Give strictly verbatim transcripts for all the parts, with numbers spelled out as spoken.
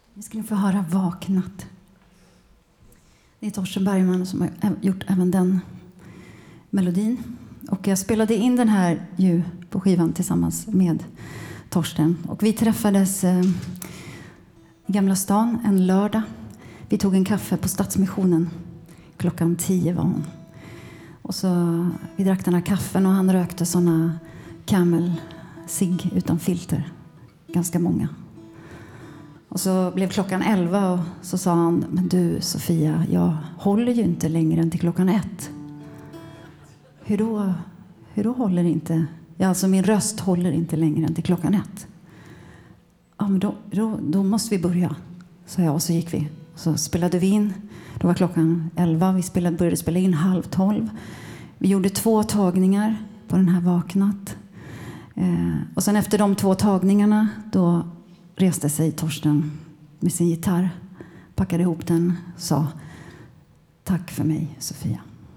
Vi ska få höra Vaknat. Det är Torsten Bergman som har gjort även den melodin. Och jag spelade in den här ju på skivan tillsammans med Torsten. Och vi träffades eh, i Gamla stan en lördag. Vi tog en kaffe på Stadsmissionen. Klockan tio var hon. Och så vi drack den här kaffen och han rökte såna Camel cigg utan filter. Ganska många. Och så blev klockan elva och så sa han: men du Sofia, jag håller ju inte längre än till klockan ett. Hur då, hur då håller inte? Ja, alltså min röst håller inte längre än till klockan ett. Ja, men då, då, då måste vi börja, sa jag, och så gick vi. Så spelade vi in, då var klockan elva, vi spelade, började spela in halv tolv. Vi gjorde två tagningar på den här Vaknat. Eh, och sen efter de två tagningarna, då reste sig Torsten med sin gitarr, packade ihop den och sa: tack för mig, Sofia.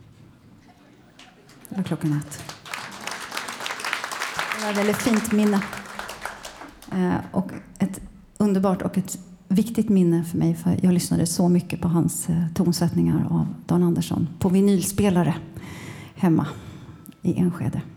Det var klockan ett. Det var ett väldigt fint minne. Eh, och ett underbart och ett viktigt minne för mig, för jag lyssnade så mycket på hans eh, tonsättningar av Dan Andersson på vinylspelare hemma i Enskede.